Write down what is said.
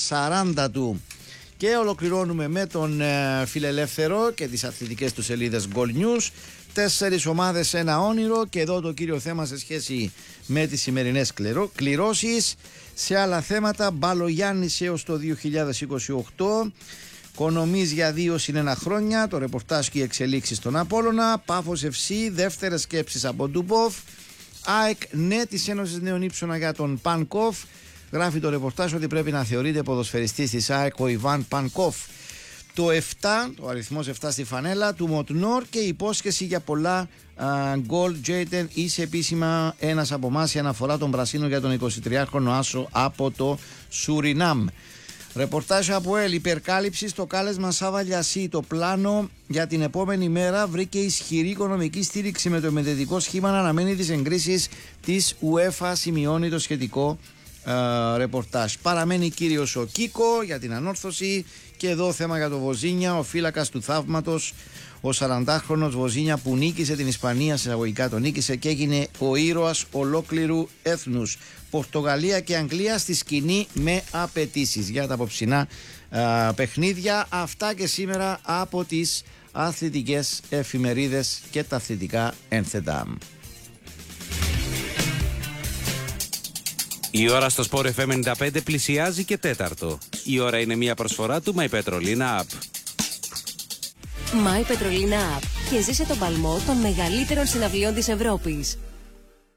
40 του. Και ολοκληρώνουμε με τον Φιλελεύθερο και τις αθλητικές του σελίδες Goal News. 4 ομάδες, ένα όνειρο, και εδώ το κύριο θέμα σε σχέση με τις σημερινές κληρώσεις. Σε άλλα θέματα, Μπαλογιάννης έως το 2028, Κονομής για 2 συν 1 χρόνια, το ρεπορτάζ και οι εξελίξεις στον Απόλλωνα, Πάφος FC, δεύτερες σκέψεις από Ντουμπόφ, ΑΕΚ ναι της Ένωσης Νέων Ύψωνα για τον Πανκόφ. Γράφει το ρεπορτάζ ότι πρέπει να θεωρείται ποδοσφαιριστής της ΑΕΚ ο Ιβάν Πανκόφ. Το 7, το αριθμός 7 στη φανέλα του Μοτνόρ και η υπόσχεση για πολλά γκολ. Τζέιτεν, είσαι επίσημα ένας από εμάς, η αναφορά των Πρασίνων για τον 23χρονο Άσο από το Σουρινάμ. Ρεπορτάζ από ΕΛ, υπερκάλυψη στο κάλεσμα Σάβα Λιασί. Το πλάνο για την επόμενη μέρα βρήκε ισχυρή οικονομική στήριξη με το επενδυτικό σχήμα να αναμένει τις εγκρίσεις της UEFA, σημειώνει το σχετικό ρεπορτάζ. Παραμένει κύριος ο Κίκο για την ανόρθωση και εδώ θέμα για το Βοζίνια, ο φύλακας του θαύματος, ο 40χρονος Βοζίνια που νίκησε την Ισπανία, σε εισαγωγικά το νίκησε και έγινε ο ήρωας ολόκληρου έθνους. Πορτογαλία και Αγγλία στη σκηνή με απαιτήσεις για τα απόψινά παιχνίδια. Αυτά και σήμερα από τις αθλητικές εφημερίδες και τα αθλητικά ένθετα. Η ώρα στο Sport FM 95 πλησιάζει και 4. Η ώρα είναι μια προσφορά του My Petrolina App. My Petrolina App, και ζήσε τον παλμό των μεγαλύτερων συναυλιών της Ευρώπης.